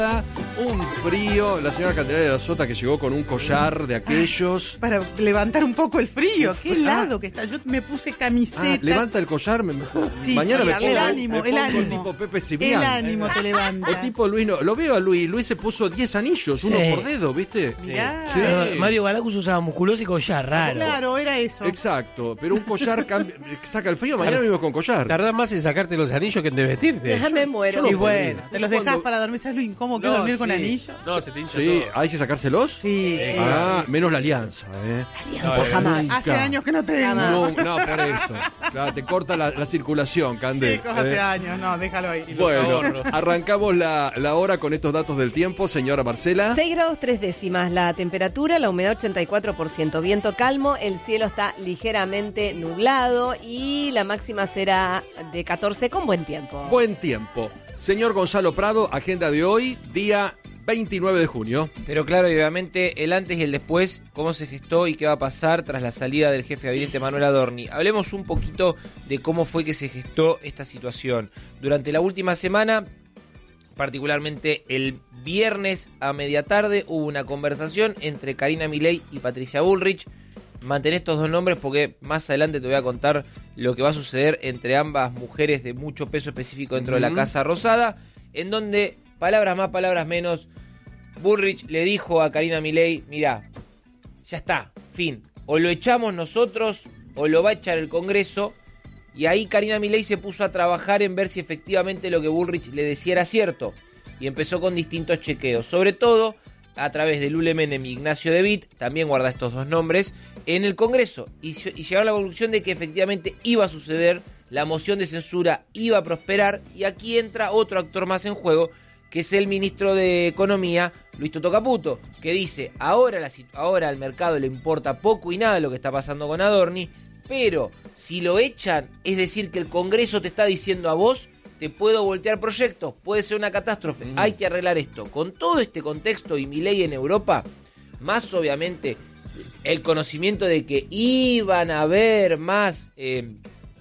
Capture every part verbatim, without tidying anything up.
Un frío, la señora Candelaria de la Sota que llegó con un collar de aquellos. Para levantar un poco el frío, qué helado ah. que está. Yo me puse camiseta. Ah, levanta el collar, me, sí, mañana sí, me pongo, el ánimo, me pongo el ánimo. tipo Pepe Cibrián. El ánimo te levanta. El tipo Luis, no, lo veo a Luis, Luis se puso diez anillos, uno sí. por dedo, ¿viste? Mirá. Sí. Sí. Mario Galacus usaba musculoso y collar, raro. Claro, era eso. Exacto, pero un collar cambia, saca el frío, mañana mismo con collar. Tardás más en sacarte los anillos que en de vestirte. Déjame muero. Y bueno, te los dejás cuando... para dormir, ¿sabes lo incómodo que es dormir sí. con anillo? No, se te hincha Sí, todo. ¿hay que sacárselos? Sí. sí Ah, sí, menos sí. la alianza, ¿eh? Alianza No, jamás. nunca. Hace años que no tengo. No, no, por eso. Claro, te corta la, la circulación, Cande. Chicos, hace ¿eh? años, no, déjalo ahí. Bueno, arrancamos la, la hora con estos datos del tiempo, señora Marcela. seis grados tres décimas la temperatura, la humedad ochenta y cuatro por ciento, viento calmo, el cielo está ligeramente nublado y la máxima será de catorce con buen tiempo. Buen tiempo. Señor Gonzalo Prado, agenda de hoy, día veintinueve de junio. Pero claro, y obviamente el antes y el después, cómo se gestó y qué va a pasar tras la salida del jefe de gabinete Manuel Adorni. Hablemos un poquito de cómo fue que se gestó esta situación. Durante la última semana, particularmente el viernes a media tarde, hubo una conversación entre Karina Milei y Patricia Bullrich. Mantén estos dos nombres porque más adelante te voy a contar lo que va a suceder entre ambas mujeres de mucho peso específico dentro uh-huh. de la Casa Rosada, en donde, palabras más, palabras menos, Bullrich le dijo a Karina Milei, mirá, ya está, fin, o lo echamos nosotros o lo va a echar el Congreso, y ahí Karina Milei se puso a trabajar en ver si efectivamente lo que Bullrich le decía era cierto, y empezó con distintos chequeos, sobre todo a través de Lule Menem y Ignacio De Witt, también guarda estos dos nombres, en el Congreso, y, y llegaron a la conclusión de que efectivamente iba a suceder, la moción de censura iba a prosperar, y aquí entra otro actor más en juego, que es el ministro de Economía, Luis Toto Caputo, que dice, ahora, la, ahora al mercado le importa poco y nada lo que está pasando con Adorni, pero si lo echan, es decir que el Congreso te está diciendo a vos, te puedo voltear proyectos, puede ser una catástrofe, mm. hay que arreglar esto. Con todo este contexto y Milei en Europa, más obviamente el conocimiento de que iban a haber más, eh,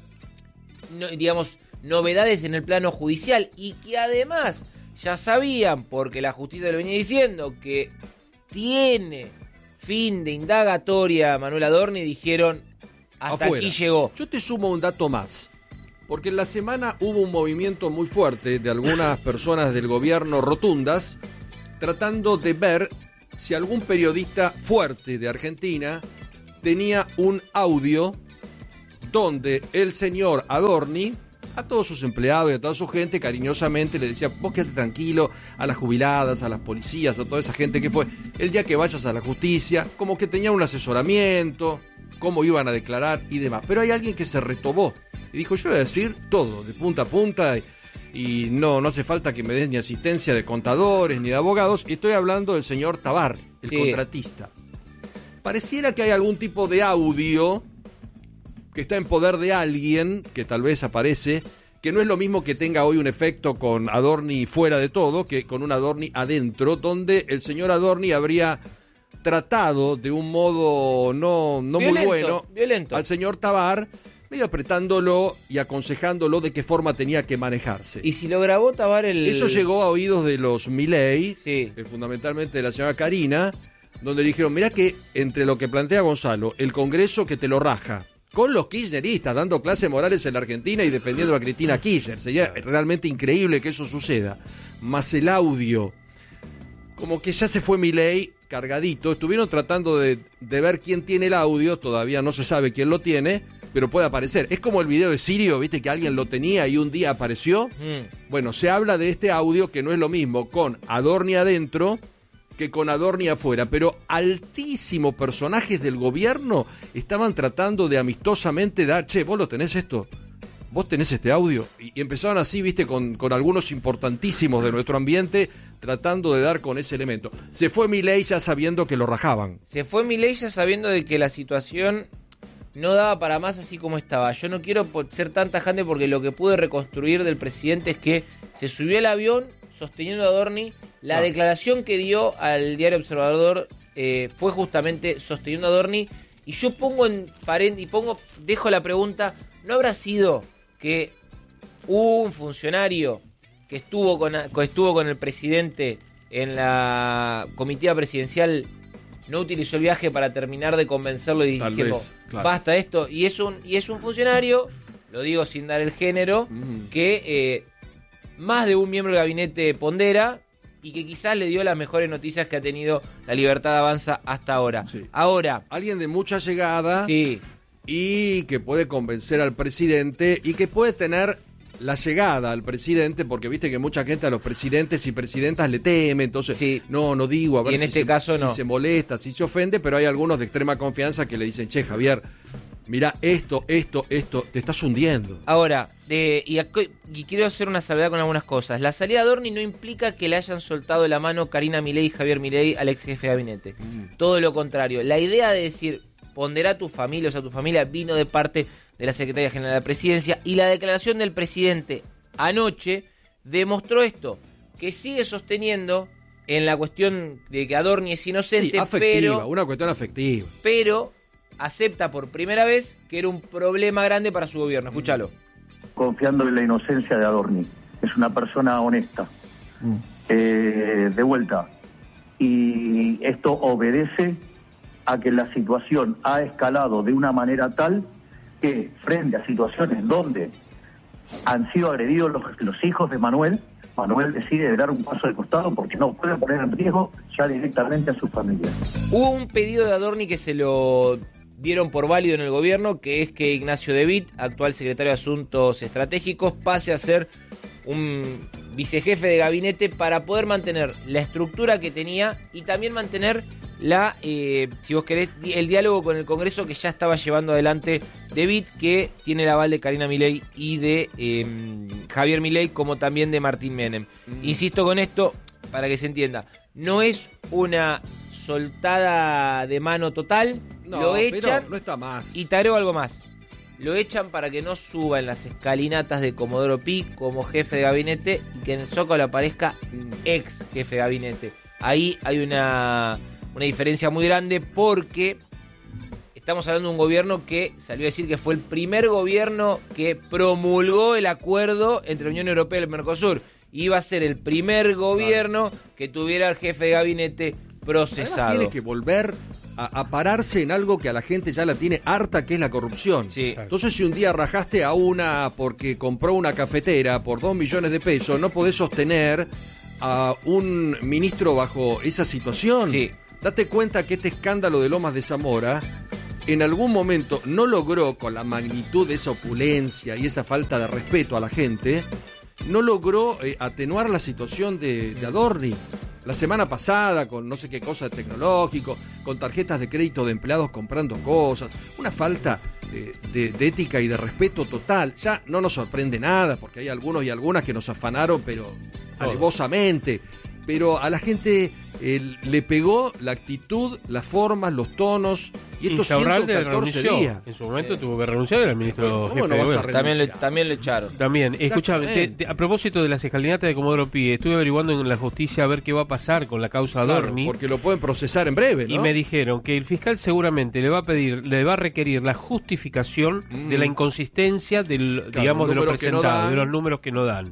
no, digamos, novedades en el plano judicial y que además ya sabían, porque la justicia lo venía diciendo, que tiene fin de indagatoria Manuel Adorni, dijeron, hasta Afuera. Aquí llegó. Yo te sumo un dato más. Porque en la semana hubo un movimiento muy fuerte de algunas personas del gobierno rotundas tratando de ver si algún periodista fuerte de Argentina tenía un audio donde el señor Adorni a todos sus empleados y a toda su gente cariñosamente le decía, vos quédate tranquilo, a las jubiladas, a las policías, a toda esa gente que fue, el día que vayas a la justicia, como que tenía un asesoramiento, cómo iban a declarar y demás. Pero hay alguien que se retobó y dijo, yo voy a decir todo, de punta a punta, y, y no, no hace falta que me des ni asistencia de contadores ni de abogados, y estoy hablando del señor Tabar, el sí. contratista. Pareciera que hay algún tipo de audio que está en poder de alguien, que tal vez aparece, que no es lo mismo que tenga hoy un efecto con Adorni fuera de todo, que con un Adorni adentro, donde el señor Adorni habría tratado de un modo no, no violento, muy bueno violento. al señor Tabar, medio apretándolo y aconsejándolo de qué forma tenía que manejarse. Y si lo grabó Tabar el... Eso llegó a oídos de los Milei, sí. eh, fundamentalmente de la señora Karina, donde le dijeron, mirá que entre lo que plantea Gonzalo, el Congreso que te lo raja, con los kirchneristas dando clases morales en la Argentina y defendiendo a Cristina Kirchner, sería realmente increíble que eso suceda, más el audio, como que ya se fue Milei cargadito, estuvieron tratando de, de ver quién tiene el audio, todavía no se sabe quién lo tiene, pero puede aparecer. Es como el video de Sirio, viste que alguien lo tenía y un día apareció. Mm. Bueno, se habla de este audio que no es lo mismo con Adorni adentro que con Adorni afuera, pero altísimos personajes del gobierno estaban tratando de amistosamente dar, che, vos lo tenés esto, vos tenés este audio, y, y empezaron así, viste, con, con algunos importantísimos de nuestro ambiente, tratando de dar con ese elemento. Se fue Milei ya sabiendo que lo rajaban. Se fue Milei ya sabiendo de que la situación no daba para más así como estaba. Yo no quiero ser tan tajante porque lo que pude reconstruir del presidente es que se subió al avión sosteniendo a Adorni. La ah. declaración que dio al diario Observador eh, fue justamente sosteniendo a Adorni. Y yo pongo en paréntesis, y pongo, dejo la pregunta, ¿no habrá sido que un funcionario que estuvo con, que estuvo con el presidente en la comitiva presidencial no utilizó el viaje para terminar de convencerlo y Tal dijo, vez, claro. basta esto. Y es un y es un funcionario, lo digo sin dar el género, Mm. que eh, más de un miembro del gabinete pondera y que quizás le dio las mejores noticias que ha tenido la Libertad Avanza hasta ahora. Sí. Ahora, Alguien de mucha llegada sí, y que puede convencer al presidente y que puede tener la llegada al presidente, porque viste que mucha gente a los presidentes y presidentas le teme, entonces Sí. no, no digo, a ver Y en si, este se, caso si no. se molesta, si se ofende, pero hay algunos de extrema confianza que le dicen, che, Javier, mira esto, esto, esto, te estás hundiendo. ahora, eh, y, ac- y quiero hacer una salvedad con algunas cosas. La salida de Adorni no implica que le hayan soltado la mano Karina Milei y Javier Milei al ex jefe de gabinete. Mm. Todo lo contrario. La idea de decir, ponderá a tu familia, o sea, tu familia vino de parte de la Secretaría General de la Presidencia, y la declaración del presidente anoche demostró esto, que sigue sosteniendo en la cuestión de que Adorni es inocente, Sí, afectiva, pero, una cuestión afectiva. pero acepta por primera vez que era un problema grande para su gobierno. Escúchalo. Confiando en la inocencia de Adorni. Es una persona honesta. Eh, de vuelta. Y esto obedece a que la situación ha escalado de una manera tal que frente a situaciones donde han sido agredidos los, los hijos de Manuel, Manuel decide dar un paso de costado porque no puede poner en riesgo ya directamente a su familia. Hubo un pedido de Adorni que se lo dieron por válido en el gobierno, que es que Ignacio De Witt, actual secretario de Asuntos Estratégicos, pase a ser un vicejefe de gabinete para poder mantener la estructura que tenía y también mantener la, eh, si vos querés, el diálogo con el Congreso que ya estaba llevando adelante De Witt, que tiene el aval de Karina Milei y de eh, Javier Milei, como también de Martín Menem. Mm. Insisto con esto, para que se entienda, no es una soltada de mano total, No, lo pero echan no está más. y tareo algo más. Lo echan para que no suba en las escalinatas de Comodoro Pi como jefe de gabinete y que en el Zócalo aparezca Mm. ex jefe de gabinete. Ahí hay una, una diferencia muy grande porque estamos hablando de un gobierno que salió a decir que fue el primer gobierno que promulgó el acuerdo entre la Unión Europea y el Mercosur. Iba a ser el primer gobierno que tuviera al jefe de gabinete procesado. Además, tiene que volver a, a pararse en algo que a la gente ya la tiene harta, que es la corrupción. Sí. Entonces, si un día rajaste a una porque compró una cafetera por dos millones de pesos, no podés sostener a un ministro bajo esa situación. Sí. Date cuenta que este escándalo de Lomas de Zamora en algún momento no logró, con la magnitud de esa opulencia y esa falta de respeto a la gente, no logró eh, atenuar la situación de, de Adorni. La semana pasada, con no sé qué cosa tecnológico, con tarjetas de crédito de empleados comprando cosas, una falta eh, de, de ética y de respeto total. Ya no nos sorprende nada, porque hay algunos y algunas que nos afanaron, pero alevosamente. Pero a la gente eh, le pegó la actitud, las formas, los tonos, y estos ciento Insaurralde catorce renunció. días. En su momento tuvo que renunciar, era el ministro ¿Cómo jefe no de vas a gobierno. También le, renunciar? también le echaron. También, escuchame, te- Exactamente. te- a propósito de las escalinatas de Comodoro Pi, estuve averiguando en la justicia a ver qué va a pasar con la causa Claro, Adorni. porque lo pueden procesar en breve, ¿no? Y me dijeron que el fiscal seguramente le va a pedir, le va a requerir la justificación Mm. de la inconsistencia del, Claro, digamos, de lo números que no presentado, dan. de los números que no dan.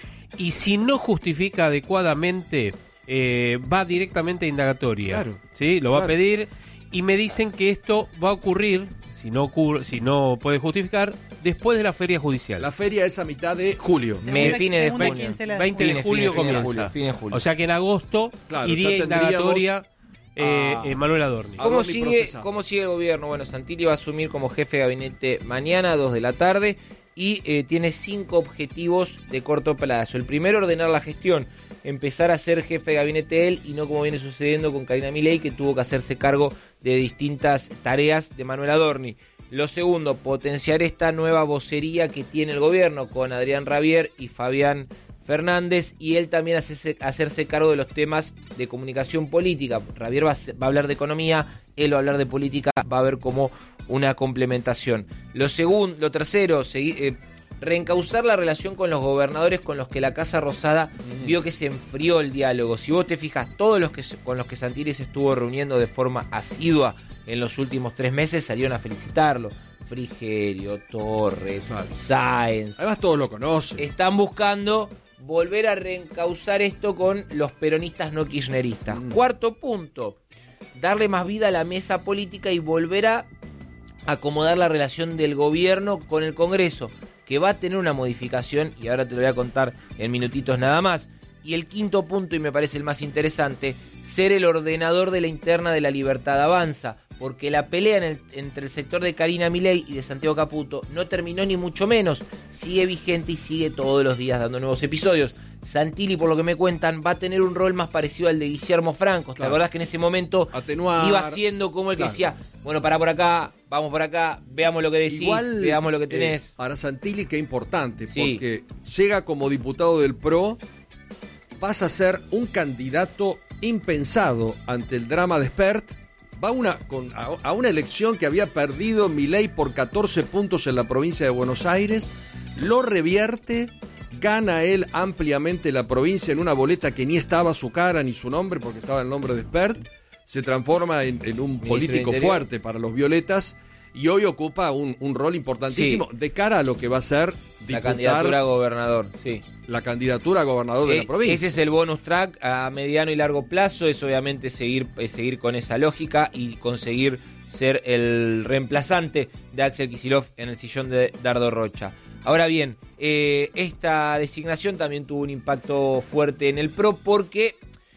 Y si no justifica adecuadamente, eh, va directamente a indagatoria. Claro, ¿Sí? Lo va claro. a pedir y me dicen que esto va a ocurrir, si no ocurre, si no puede justificar, después de la feria judicial. La feria es a mitad de julio. Me Segunda- fines de segunda junio. quincena de veinte de Fines, julio fines, fines de comienza. julio, fines de julio. O sea que en agosto Claro, iría ya tendríamos indagatoria eh, a- eh, Manuel Adorni. a- ¿Cómo Adorni sigue, procesado. ¿Cómo sigue el gobierno? Bueno, Santilli va a asumir como jefe de gabinete mañana a dos de la tarde y eh, tiene cinco objetivos de corto plazo. El primero, ordenar la gestión, empezar a ser jefe de gabinete él y no como viene sucediendo con Karina Milei, que tuvo que hacerse cargo de distintas tareas de Manuel Adorni. Lo segundo, potenciar esta nueva vocería que tiene el gobierno con Adrián Rabier y Fabián Fernández, y él también hacerse, hacerse cargo de los temas de comunicación política. Rabier va a, va a hablar de economía, él va a hablar de política, va a haber como una complementación. Lo segundo, lo tercero, segui- eh, reencauzar la relación con los gobernadores con los que la Casa Rosada vio que se enfrió el diálogo. Si vos te fijas, todos los que se- con los que Santilli se estuvo reuniendo de forma asidua en los últimos tres meses salieron a felicitarlo. Frigerio, Torres, Claro. Sáenz. Además todos lo conocen. Están buscando volver a reencauzar esto con los peronistas no kirchneristas. Mm. Cuarto punto, darle más vida a la mesa política y volver a acomodar la relación del gobierno con el Congreso, que va a tener una modificación, y ahora te lo voy a contar en minutitos nada más. Y el quinto punto, y me parece el más interesante, ser el ordenador de la interna de La Libertad Avanza, porque la pelea en el, entre el sector de Karina Milei y de Santiago Caputo no terminó ni mucho menos, sigue vigente y sigue todos los días dando nuevos episodios. Santilli, por lo que me cuentan, va a tener un rol más parecido al de Guillermo Franco. Claro. ¿Te acordás que en ese momento Atenuar, iba siendo como el que claro. decía, bueno, pará por acá, vamos por acá, veamos lo que decís, Igual, veamos lo que tenés? Eh, para Santilli, qué importante, sí. porque llega como diputado del P R O, pasa a ser un candidato impensado ante el drama de Spert, va una, con, a, a una elección que había perdido Milei por catorce puntos en la provincia de Buenos Aires, lo revierte, gana él ampliamente la provincia en una boleta que ni estaba su cara ni su nombre, porque estaba el nombre de Spert, se transforma en, en un Ministro político fuerte para los violetas, y hoy ocupa un, un rol importantísimo sí. de cara a lo que va a ser disputar la candidatura a gobernador, sí. La candidatura a gobernador eh, de la provincia. Ese es el bonus track a mediano y largo plazo, es obviamente seguir, eh, seguir con esa lógica y conseguir ser el reemplazante de Axel Kicillof en el sillón de Dardo Rocha. Ahora bien, eh, esta designación también tuvo un impacto fuerte en el P R O porque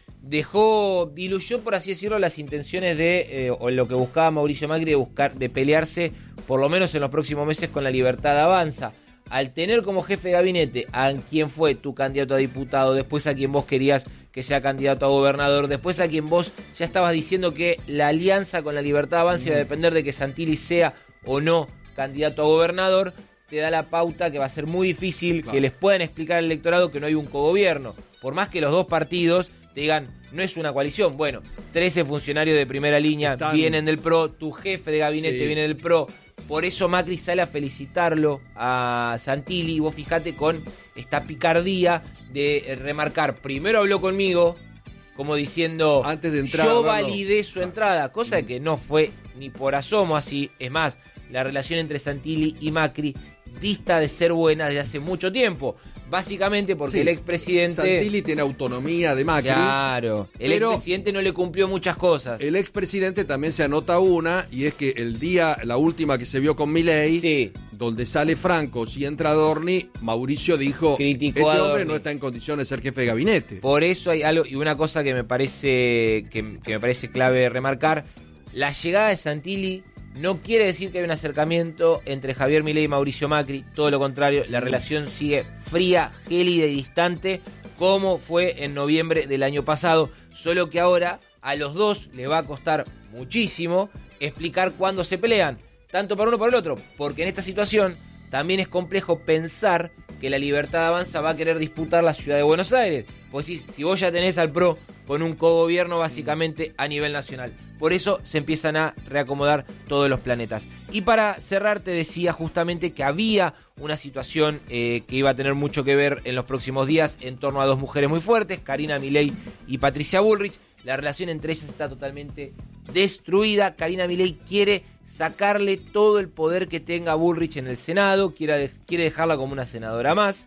dejó, diluyó, por así decirlo, las intenciones de, eh, o lo que buscaba Mauricio Macri de buscar, de pelearse, por lo menos en los próximos meses, con La Libertad Avanza. Al tener como jefe de gabinete a quien fue tu candidato a diputado, después a quien vos querías que sea candidato a gobernador, después a quien vos ya estabas diciendo que la alianza con La Libertad Avanza iba a depender de que Santilli sea o no candidato a gobernador, te da la pauta que va a ser muy difícil claro. que les puedan explicar al electorado que no hay un cogobierno. Por más que los dos partidos te digan, no es una coalición. Bueno, trece funcionarios de primera línea Están... vienen del P R O, tu jefe de gabinete sí. viene del P R O. Por eso Macri sale a felicitarlo a Santilli. Y vos fijate con esta picardía de remarcar, primero habló conmigo, como diciendo, antes de entrar, yo verlo. validé su entrada, cosa de que no fue ni por asomo así. Es más, la relación entre Santilli y Macri dista de ser buena desde hace mucho tiempo. Básicamente porque sí, el expresidente... Santilli tiene autonomía de Macri. Claro, el expresidente no le cumplió muchas cosas. El expresidente también se anota una, y es que el día, la última que se vio con Milei, sí. donde sale Franco y entra Adorni, Mauricio dijo, criticó este a hombre Adorni. no está en condiciones de ser jefe de gabinete. Por eso hay algo, y una cosa que me parece, que, que me parece clave remarcar, la llegada de Santilli no quiere decir que hay un acercamiento entre Javier Milei y Mauricio Macri, todo lo contrario, la relación sigue fría, gélida y distante, como fue en noviembre del año pasado, solo que ahora a los dos les va a costar muchísimo explicar cuándo se pelean, tanto para uno como para el otro, porque en esta situación también es complejo pensar que La Libertad Avanza va a querer disputar la ciudad de Buenos Aires, pues si, si vos ya tenés al P R O con un cogobierno básicamente a nivel nacional. Por eso se empiezan a reacomodar todos los planetas. Y para cerrar te decía justamente que había una situación eh, que iba a tener mucho que ver en los próximos días en torno a dos mujeres muy fuertes, Karina Milei y Patricia Bullrich. La relación entre ellas está totalmente destruida. Karina Milei quiere sacarle todo el poder que tenga Bullrich en el Senado, quiere, quiere dejarla como una senadora más.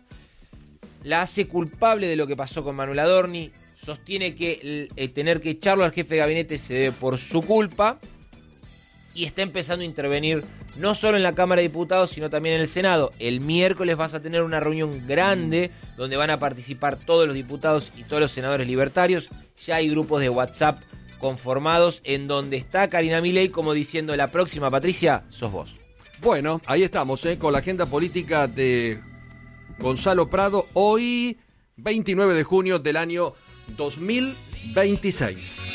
La hace culpable de lo que pasó con Manuel Adorni. Sostiene que el tener que echarlo al jefe de gabinete se debe por su culpa. Y está empezando a intervenir no solo en la Cámara de Diputados, sino también en el Senado. El miércoles vas a tener una reunión grande donde van a participar todos los diputados y todos los senadores libertarios. Ya hay grupos de WhatsApp conformados en donde está Karina Milei como diciendo, la próxima, Patricia, sos vos. Bueno, ahí estamos, ¿eh? Con la agenda política de Gonzalo Prado, hoy veintinueve de junio del año dos mil veintiséis.